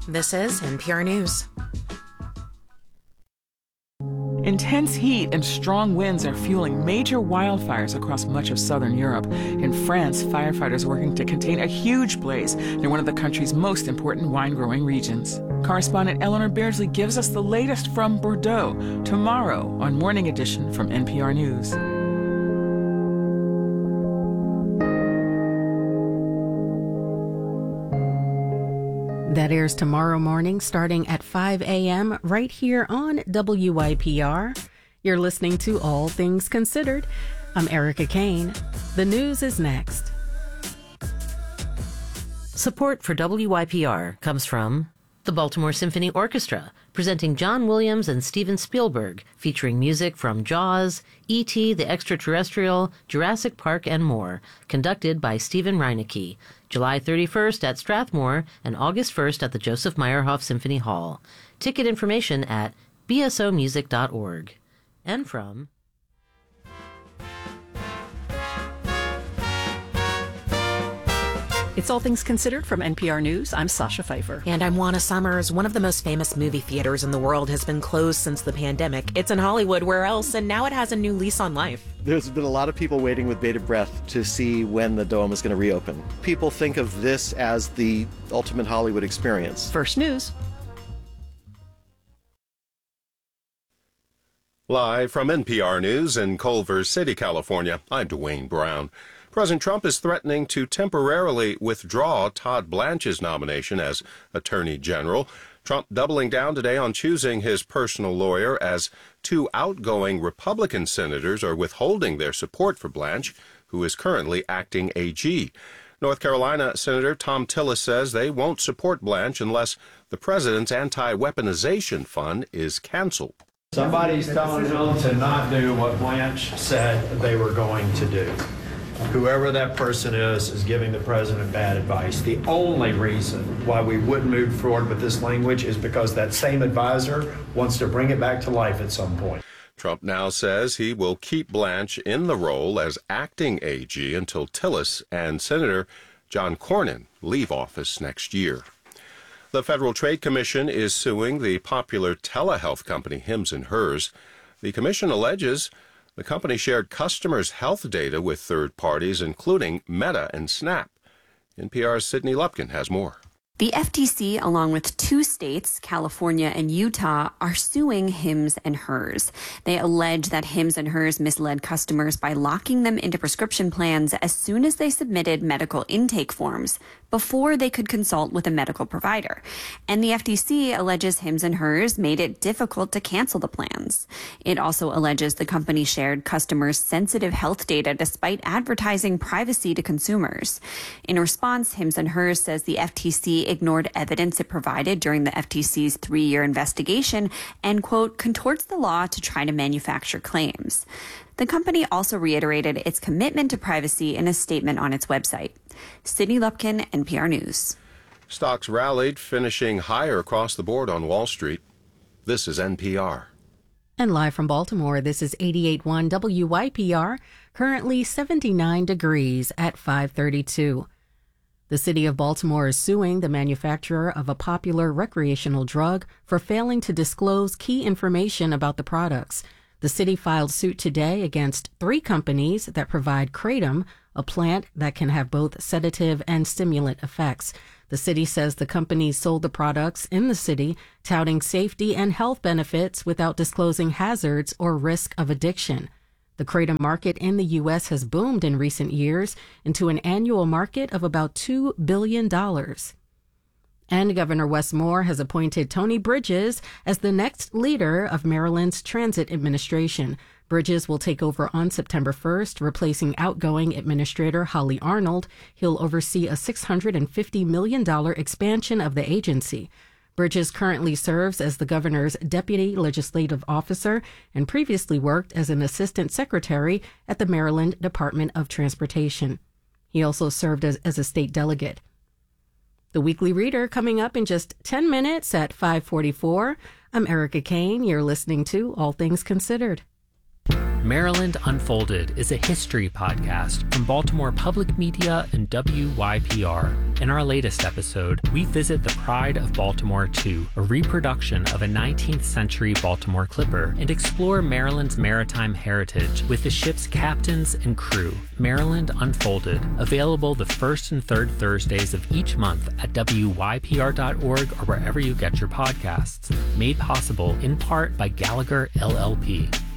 This is NPR News. Intense heat and strong winds are fueling major wildfires across much of southern Europe. In France, firefighters are working to contain a huge blaze near one of the country's most important wine-growing regions. Correspondent Eleanor Beardsley gives us the latest from Bordeaux tomorrow on Morning Edition from NPR News. That airs tomorrow morning starting at 5 a.m. right here on WYPR. You're listening to All Things Considered. I'm Erica Kane. The news is next. Support for WYPR comes from the Baltimore Symphony Orchestra, presenting John Williams and Steven Spielberg, featuring music from Jaws, E.T. the Extraterrestrial, Jurassic Park, and more, conducted by Stephen Reinecke, July 31st at Strathmore and August 1st at the Joseph Meyerhoff Symphony Hall. Ticket information at bsomusic.org. And from It's All Things Considered from NPR News. I'm Sasha Pfeiffer. And I'm Juana Summers. One of the most famous movie theaters in the world has been closed since the pandemic. It's in Hollywood, where else? And now it has a new lease on life. There's been a lot of people waiting with bated breath to see when the Dome is going to reopen. People think of this as the ultimate Hollywood experience. First News. Live from NPR News in Culver City, California, I'm Dwayne Brown. President Trump is threatening to temporarily withdraw Todd Blanche's nomination as Attorney General. Trump doubling down today on choosing his personal lawyer as two outgoing Republican senators are withholding their support for Blanche, who is currently acting AG. North Carolina Senator Thom Tillis says they won't support Blanche unless the president's anti-weaponization fund is canceled. Somebody's telling them to not do what Blanche said they were going to do. Whoever that person is giving the president bad advice. The only reason why we wouldn't move forward with this language is because that same advisor wants to bring it back to life at some point. Trump now says he will keep Blanche in the role as acting AG until Tillis and Senator John Cornyn leave office next year. The Federal Trade Commission is suing the popular telehealth company Hims & Hers. The commission alleges the company shared customers' health data with third parties, including Meta and Snap. NPR's Sydney Lupkin has more. The FTC, along with two states, California and Utah, are suing Hims & Hers. They allege that Hims & Hers misled customers by locking them into prescription plans as soon as they submitted medical intake forms before they could consult with a medical provider. And the FTC alleges Hims & Hers made it difficult to cancel the plans. It also alleges the company shared customers' sensitive health data despite advertising privacy to consumers. In response, Hims & Hers says the FTC ignored evidence it provided during the FTC's 3-year investigation and, quote, contorts the law to try to manufacture claims. The company also reiterated its commitment to privacy in a statement on its website. Sydney Lupkin, NPR News. Stocks rallied, finishing higher across the board on Wall Street. This is NPR. And live from Baltimore, this is 88.1 WYPR, currently 79 degrees at 5:32. The city of Baltimore is suing the manufacturer of a popular recreational drug for failing to disclose key information about the products. The city filed suit today against 3 companies that provide kratom, a plant that can have both sedative and stimulant effects. The city says the companies sold the products in the city, touting safety and health benefits without disclosing hazards or risk of addiction. The kratom market in the U.S. has boomed in recent years into an annual market of about $2 billion. And Governor Wes Moore has appointed Tony Bridges as the next leader of Maryland's transit administration. Bridges will take over on September 1st, replacing outgoing Administrator Holly Arnold. He'll oversee a $650 million expansion of the agency. Bridges currently serves as the governor's deputy legislative officer and previously worked as an assistant secretary at the Maryland Department of Transportation. He also served as a state delegate. The Weekly Reader coming up in just 10 minutes at 5:44. I'm Erica Kane. You're listening to All Things Considered. Maryland Unfolded is a history podcast from Baltimore Public Media and WYPR. In our latest episode, we visit the Pride of Baltimore II, a reproduction of a 19th century Baltimore clipper, and explore Maryland's maritime heritage with the ship's captains and crew. Maryland Unfolded, available the first and third Thursdays of each month at WYPR.org or wherever you get your podcasts. Made possible in part by Gallagher LLP.